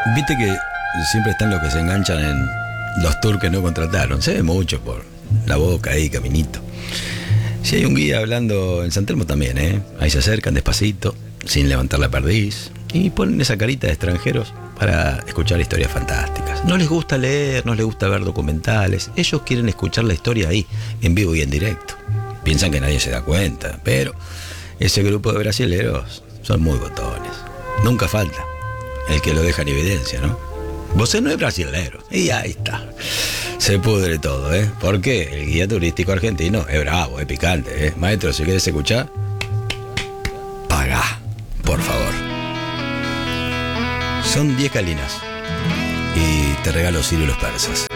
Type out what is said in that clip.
Viste que siempre están los que se enganchan en los tours que no contrataron. Se ve mucho por la boca ahí, caminito. Si hay un guía hablando en San Telmo también, ahí se acercan despacito, sin levantar la perdiz, y ponen esa carita de extranjeros para escuchar historias fantásticas. No les gusta leer, no les gusta ver documentales. Ellos quieren escuchar la historia ahí, en vivo y en directo. Piensan que nadie se da cuenta, pero ese grupo de brasileros son muy botones. Nunca falta el que lo deja en evidencia, ¿no? Vos no es brasilero. Y ahí está. Se pudre todo, ¿eh? Porque el guía turístico argentino es bravo, es picante, ¿eh? Maestro, si querés escuchar, pagá, por favor. Son 10 calinas y te regalo círulos persas.